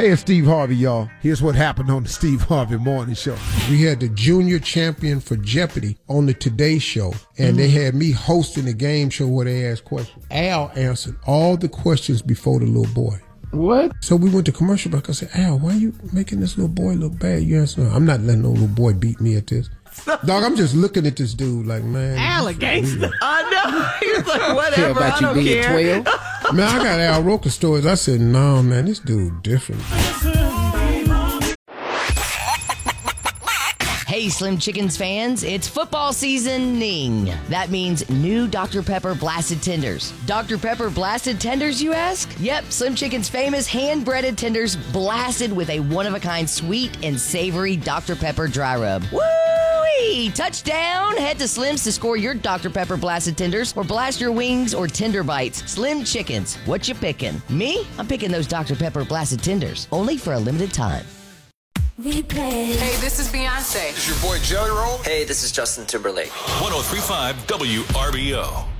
Hey, it's Steve Harvey, y'all. Here's what happened on the Steve Harvey Morning Show. We had the junior champion for Jeopardy on the Today Show, and they had me hosting a game show where they asked questions. Al answered all the questions before the little boy. What? So we went to commercial break. I said, Al, why are you making this little boy look bad? You answer, no, I'm not letting no little boy beat me at this. Dog, I'm just looking at this dude like, man. Al a gangster. I know. He was like, whatever, I don't care. 12? Man, I got Al Roker stories. I said, no, man, this dude different. Hey, Slim Chickens fans, it's football seasoning. That means new Dr. Pepper Blasted Tenders. Dr. Pepper Blasted Tenders, you ask? Yep, Slim Chicken's famous hand-breaded tenders blasted with a one-of-a-kind sweet and savory Dr. Pepper dry rub. Woo-wee! Touchdown! Head to Slim's to score your Dr. Pepper Blasted Tenders or blast your wings or tender bites. Slim Chickens, what you picking? Me? I'm picking those Dr. Pepper Blasted Tenders, only for a limited time. Hey, this is Beyonce. This is your boy Jelly Roll. Hey, this is Justin Timberlake. 103.5 WRBO.